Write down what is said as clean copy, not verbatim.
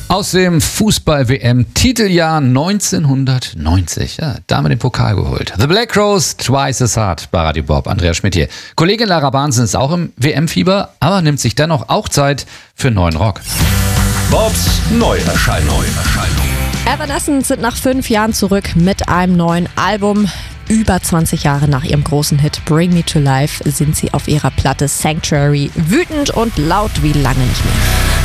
Aus dem Fußball-WM-Titeljahr 1990. Ja, da haben wir den Pokal geholt. The Black Crowes, Twice as Hard bei Radio Bob. Andreas Schmidt hier. Kollegin Lara Bahnsen ist auch im WM-Fieber, aber nimmt sich dennoch auch Zeit für neuen Rock. Bobs Neuerscheinung. Evanescence sind nach 5 Jahren zurück mit einem neuen Album. Über 20 Jahre nach ihrem großen Hit Bring Me to Life sind sie auf ihrer Platte Sanctuary wütend und laut wie lange nicht mehr.